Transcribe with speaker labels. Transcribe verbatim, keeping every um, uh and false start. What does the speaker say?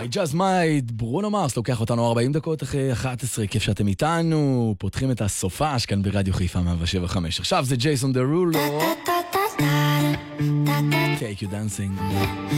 Speaker 1: Just Might, ברונו מרס, לוקח אותנו ארבעים דקות אחרי אחת עשרה, כיף שאתם איתנו, פותחים את הסופש כאן ברדיו חיפה מאה שבע חמש. עכשיו זה ג'ייסון דרולו, Take You Dancing.